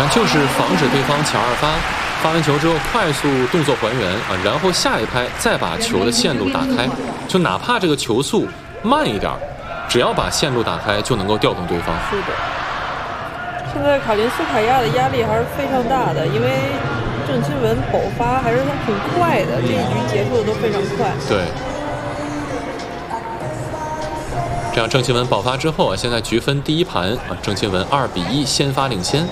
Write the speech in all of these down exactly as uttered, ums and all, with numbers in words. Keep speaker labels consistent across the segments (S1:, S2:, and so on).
S1: 就是防止对方抢二发，发完球之后快速动作还原啊，然后下一拍再把球的线路打开，就哪怕这个球速慢一点，只要把线路打开就能够调动对方。
S2: 是的，现在卡林斯凯亚的压力还是非常大的，因为郑钦文爆发还是很快的，这一局结束的都非常快。
S1: 对。这样郑钦文爆发之后啊，现在局分第一盘啊，郑钦文二比一先发领先。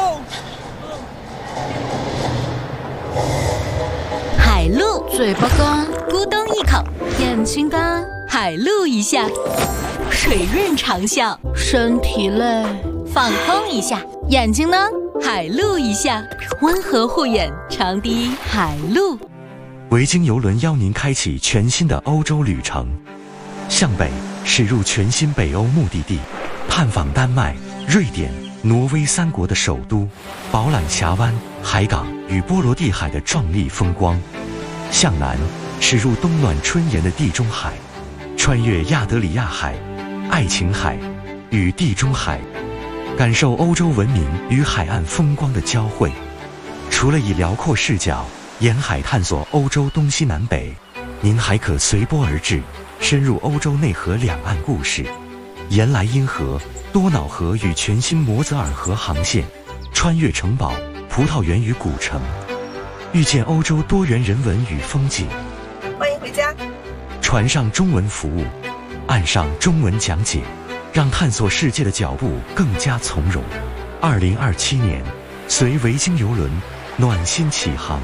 S3: 海陆嘴巴干，咕咚一口，眼睛干，海陆一下，水润长啸，身体累，放空一下，眼睛呢，海陆一下，温和护眼，长笛海陆。
S4: 维京邮轮邀您开启全新的欧洲旅程，向北驶入全新北欧目的地，探访丹麦、瑞典、挪威三国的首都，饱览峡湾、海港与波罗的海的壮丽风光；向南驶入冬暖春炎的地中海，穿越亚得里亚海、爱琴海与地中海，感受欧洲文明与海岸风光的交汇。除了以辽阔视角沿海探索欧洲东西南北，您还可随波而至，深入欧洲内河两岸故事，沿莱茵河、多瑙河与全新摩泽尔河航线，穿越城堡、葡萄园与古城，遇见欧洲多元人文与风景。
S5: 欢迎回家。
S4: 船上中文服务，岸上中文讲解，让探索世界的脚步更加从容。二零二七年，随维京邮轮暖心启航。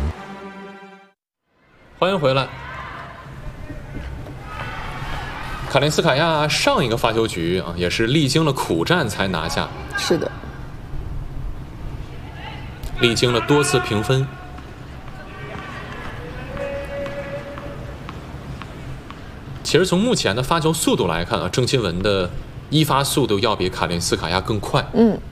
S1: 欢迎回来。卡林斯卡亚上一个发球局啊，也是历经了苦战才拿下。
S2: 是的，
S1: 历经了多次平分。其实从目前的发球速度来看啊，郑钦文的一发速度要比卡林斯卡亚更快。
S2: 嗯。